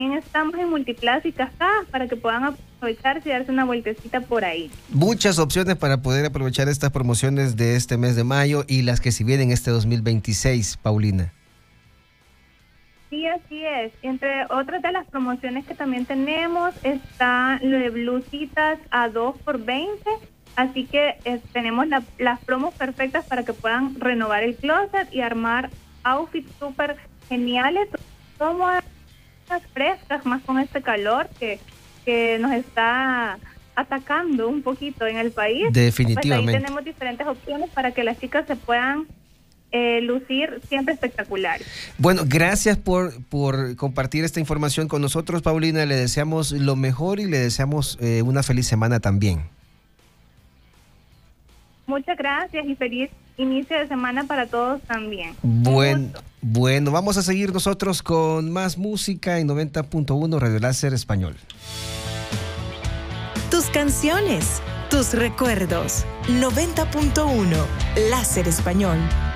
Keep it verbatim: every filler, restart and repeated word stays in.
estamos en Multiplaza y Cascadas para que puedan aprovecharse y darse una vueltecita por ahí. Muchas opciones para poder aprovechar estas promociones de este mes de mayo y las que se vienen este dos mil veintiséis, Paulina. Sí, así es. Entre otras de las promociones que también tenemos está lo de blusitas a dos por veinte. Así que eh, tenemos la, las promos perfectas para que puedan renovar el closet y armar outfits súper geniales, como frescas, más con este calor que, que nos está atacando un poquito en el país. Definitivamente. Pues ahí tenemos diferentes opciones para que las chicas se puedan eh, lucir siempre espectaculares. Bueno, gracias por, por compartir esta información con nosotros, Paulina. Le deseamos lo mejor y le deseamos eh, una feliz semana también. Muchas gracias y feliz inicio de semana para todos también. Bueno, bueno, vamos a seguir nosotros con más música en noventa punto uno Radio Láser Español. Tus canciones, tus recuerdos. noventa punto uno Láser Español.